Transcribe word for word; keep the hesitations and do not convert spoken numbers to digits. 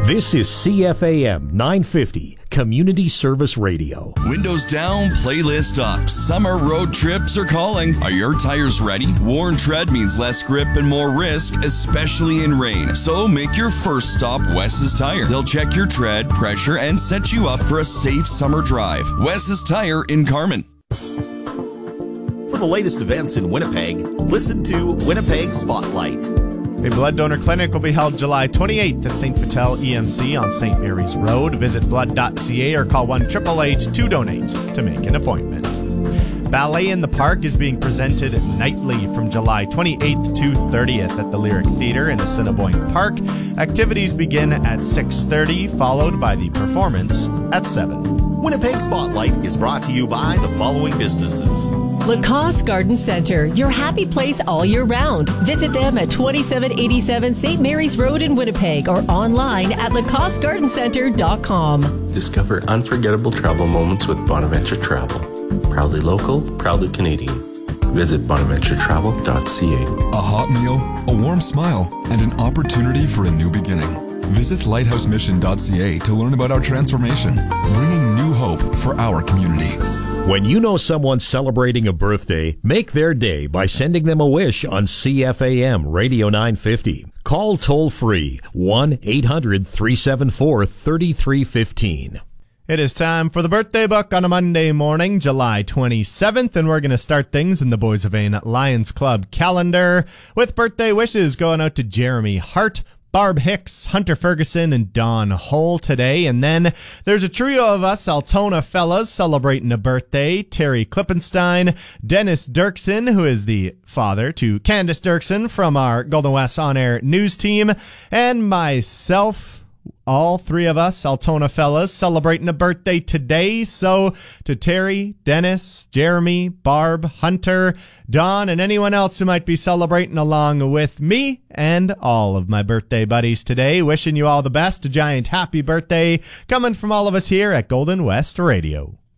This is C F A M nine fifty, Community Service Radio. Windows down, playlist up. Summer road trips are calling. Are your tires ready? Worn tread means less grip and more risk, especially in rain. So make your first stop Wes's Tire. They'll check your tread, pressure, and set you up for a safe summer drive. Wes's Tire in Carman. For the latest events in Winnipeg, listen to Winnipeg Spotlight. A blood donor clinic will be held July twenty-eighth at Saint Vital E M C on Saint Mary's Road. Visit blood dot c a or call one eight eight eight two donate to make an appointment. Ballet in the Park is being presented nightly from July twenty-eighth to thirtieth at the Lyric Theatre in Assiniboine Park. Activities begin at six thirty, followed by the performance at seven. Winnipeg Spotlight is brought to you by the following businesses. Lacoste Garden Center, your happy place all year round. Visit them at twenty-seven eighty-seven Saint Mary's Road in Winnipeg or online at lacoste garden center dot com. Discover unforgettable travel moments with Bonaventure Travel. Proudly local, proudly Canadian. Visit bonaventure travel dot c a. A hot meal, a warm smile, and an opportunity for a new beginning. Visit lighthouse mission dot c a to learn about our transformation, bringing new hope for our community. When you know someone's celebrating a birthday, make their day by sending them a wish on C F A M Radio nine fifty. Call toll-free one eight hundred three seven four three three one five. It is time for the birthday book on a Monday morning, July twenty-seventh, and we're going to start things in the Boys of Ain Lions Club calendar with birthday wishes going out to Jeremy Hart, Barb Hicks, Hunter Ferguson, and Don Hull today. And then there's a trio of us Altona fellas celebrating a birthday. Terry Klippenstein, Dennis Dirksen, who is the father to Candace Dirksen from our Golden West On Air news team, and myself. All three of us, Altona fellas, celebrating a birthday today. So to Terry, Dennis, Jeremy, Barb, Hunter, Don, and anyone else who might be celebrating along with me and all of my birthday buddies today, wishing you all the best. A giant happy birthday coming from all of us here at Golden West Radio.